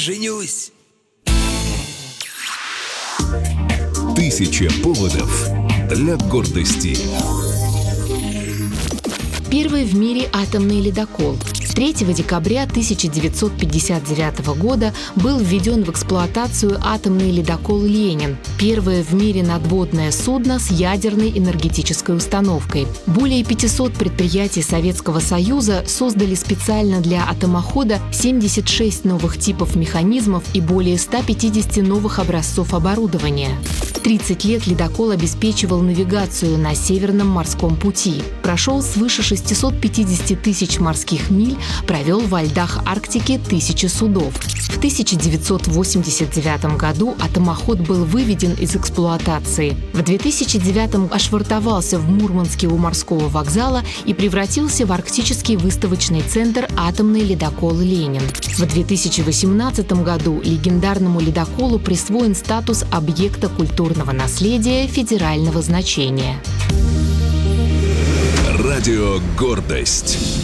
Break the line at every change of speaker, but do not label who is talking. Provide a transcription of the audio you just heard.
женюсь.
1000 поводов для гордости.
Первый в мире атомный ледокол. 3 декабря 1959 года был введен в эксплуатацию атомный ледокол «Ленин», первое в мире надводное судно с ядерной энергетической установкой. Более 500 предприятий Советского Союза создали специально для атомохода 76 новых типов механизмов и более 150 новых образцов оборудования. 30 лет ледокол обеспечивал навигацию на Северном морском пути, прошел свыше 650 тысяч морских миль, провел во льдах Арктики 1000 судов. В 1989 году атомоход был выведен из эксплуатации. В 2009 ошвартовался в Мурманске у морского вокзала и превратился в арктический выставочный центр атомный ледокол «Ленин». В 2018 году легендарному ледоколу присвоен статус объекта культурного наследия федерального значения.
Радио «Гордость».